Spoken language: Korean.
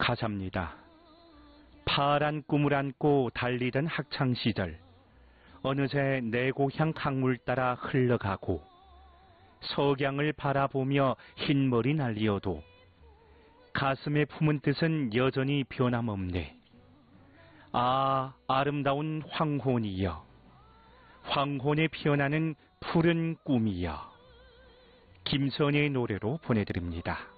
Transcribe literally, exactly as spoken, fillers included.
가사입니다. 파란 꿈을 안고 달리던 학창시절, 어느새 내 고향 강물 따라 흘러가고 석양을 바라보며 흰머리 날리어도 가슴에 품은 뜻은 여전히 변함없네. 아, 아름다운 황혼이여, 황혼에 피어나는 푸른 꿈이여. 김선희의 노래로 보내드립니다.